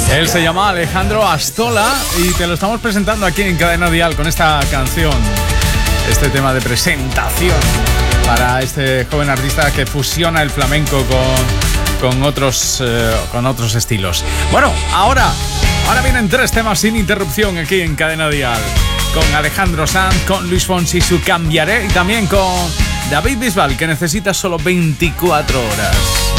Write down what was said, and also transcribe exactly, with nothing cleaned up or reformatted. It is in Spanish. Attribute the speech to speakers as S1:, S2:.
S1: Él se llama Alejandro Astola y te lo estamos presentando aquí en Cadena Dial con esta canción, este tema de presentación para este joven artista que fusiona el flamenco con, con, otros, eh, con otros estilos. Bueno, ahora, ahora vienen tres temas sin interrupción aquí en Cadena Dial, con Alejandro Sanz, con Luis Fonsi, su Cambiaré, y también con David Bisbal, que necesita solo veinticuatro horas.